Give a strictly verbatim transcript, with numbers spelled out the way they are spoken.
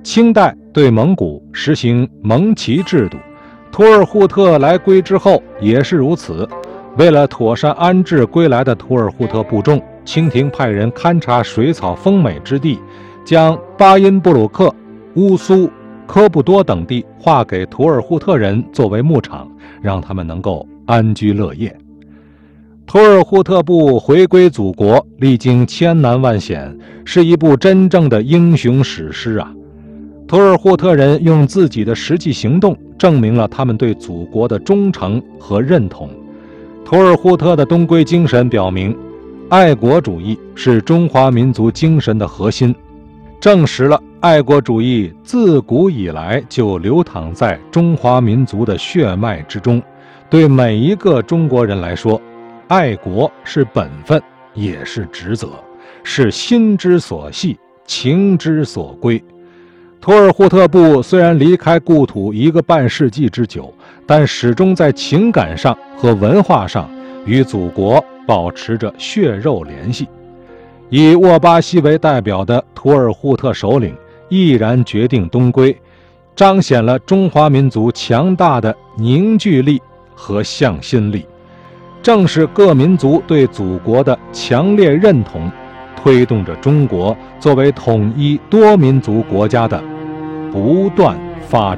清代对蒙古实行蒙旗制度，图尔扈特来归之后也是如此。为了妥善安置归来的图尔扈特部众，清廷派人勘察水草丰美之地，将巴音布鲁克、乌苏、科布多等地划给图尔扈特人作为牧场，让他们能够安居乐业。图尔扈特部回归祖国，历经千难万险，是一部真正的英雄史诗啊！图尔扈特人用自己的实际行动证明了他们对祖国的忠诚和认同。图尔扈特的东归精神表明，爱国主义是中华民族精神的核心，证实了爱国主义自古以来就流淌在中华民族的血脉之中。对每一个中国人来说，爱国是本分，也是职责，是心之所系，情之所归。图尔扈特部虽然离开故土一个半世纪之久，但始终在情感上和文化上与祖国保持着血肉联系。以沃巴西为代表的图尔扈特首领毅然决定东归，彰显了中华民族强大的凝聚力和向心力。正是各民族对祖国的强烈认同，推动着中国作为统一多民族国家的不断发展。